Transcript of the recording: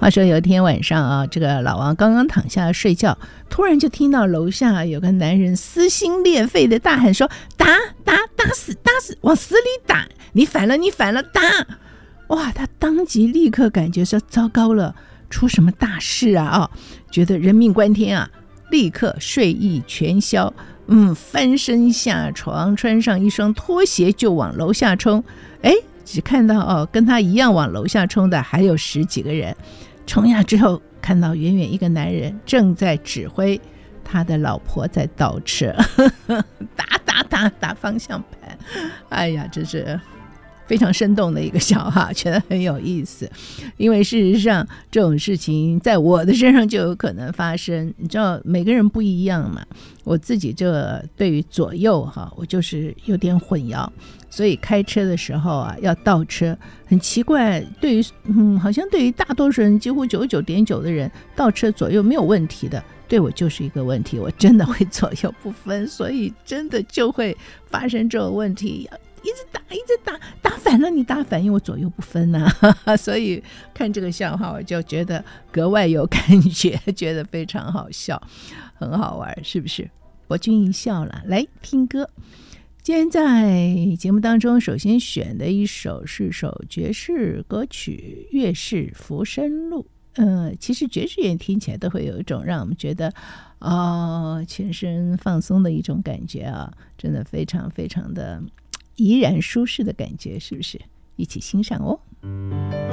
话说有一天晚上啊，这个老王刚刚躺下睡觉，突然就听到楼下有个男人撕心裂肺的大喊说：打死，往死里打，你反了，打！哇，他当即立刻感觉说糟糕了，出什么大事啊？觉得人命关天啊，立刻睡意全消，翻身下床，穿上一双拖鞋就往楼下冲。只看到跟他一样往楼下冲的还有10几个人。冲下之后，看到远远一个男人正在指挥他的老婆在倒车，打方向盘。哎呀，这是非常生动的一个笑话，觉得很有意思。因为事实上这种事情在我的身上就有可能发生，你知道每个人不一样嘛。我自己这对于左右我就是有点混淆，所以开车的时候要倒车很奇怪。对于好像对于大多数人，几乎99.9%的人倒车左右没有问题的，对我就是一个问题，我真的会左右不分，所以真的就会发生这种问题。一直打反了，你打反，因为我左右不分所以看这个笑话我就觉得格外有感觉，觉得非常好笑，很好玩，是不是？博君一笑了。来听歌，今天在节目当中首先选的一首是首爵士歌曲《月是浮生路》。其实爵士乐听起来都会有一种让我们觉得全身放松的一种感觉真的非常非常的怡然舒适的感觉，是不是？一起欣赏哦。